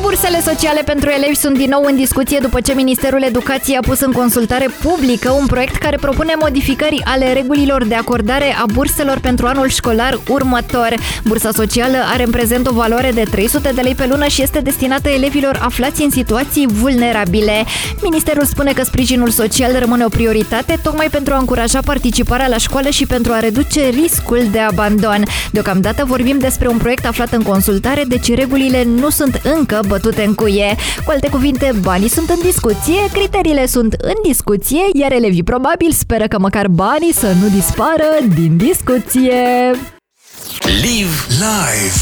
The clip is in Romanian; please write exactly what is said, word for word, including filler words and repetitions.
Bursele sociale pentru elevi sunt din nou în discuție după ce Ministerul Educației a pus în consultare publică un proiect care propune modificări ale regulilor de acordare a burselor pentru anul școlar următor. Bursa socială are în prezent o valoare de trei sute de lei pe lună și este destinată elevilor aflați în situații vulnerabile. Ministerul spune că sprijinul social rămâne o prioritate tocmai pentru a încuraja participarea la școală și pentru a reduce riscul de abandon. Deocamdată vorbim despre un proiect aflat în consultare, deci regulile nu sunt încă bătute în cuie. Cu alte cuvinte, banii sunt în discuție, criteriile sunt în discuție, iar elevii probabil speră că măcar banii să nu dispară din discuție. Live Live.